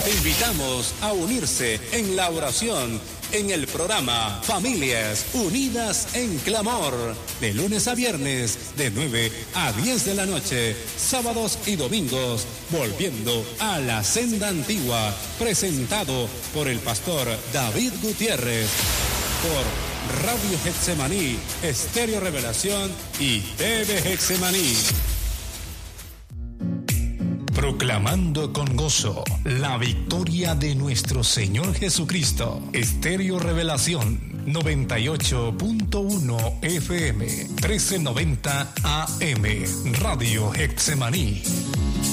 Te invitamos a unirse en la oración en el programa Familias Unidas en Clamor, de lunes a viernes, de 9 a 10 de la noche, sábados y domingos, volviendo a la senda antigua, presentado por el pastor David Gutiérrez, por Radio Getsemaní, Estéreo Revelación y TV Getsemaní. Proclamando con gozo la victoria de nuestro Señor Jesucristo. Estéreo Revelación 98.1 FM 1390 AM. Radio Getsemaní.